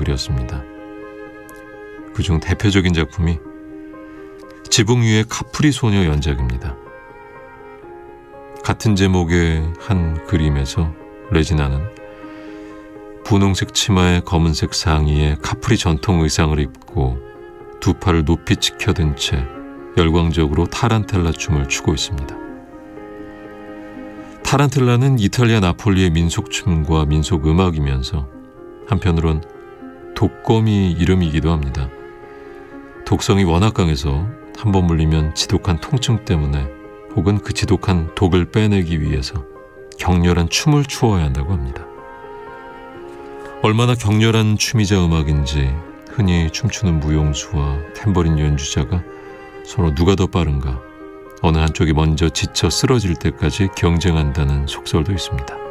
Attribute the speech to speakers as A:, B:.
A: 그렸습니다. 그중 대표적인 작품이 지붕 위의 카프리 소녀 연작입니다. 같은 제목의 한 그림에서 레지나는 분홍색 치마에 검은색 상의에 카프리 전통 의상을 입고 두 팔을 높이 치켜든 채 열광적으로 타란텔라 춤을 추고 있습니다. 타란텔라는 이탈리아 나폴리의 민속춤과 민속음악이면서 한편으론 독거미 이름이기도 합니다. 독성이 워낙 강해서 한번 물리면 지독한 통증 때문에 혹은 그 지독한 독을 빼내기 위해서 격렬한 춤을 추어야 한다고 합니다. 얼마나 격렬한 춤이자 음악인지 흔히 춤추는 무용수와 탬버린 연주자가 서로 누가 더 빠른가, 어느 한쪽이 먼저 지쳐 쓰러질 때까지 경쟁한다는 속설도 있습니다.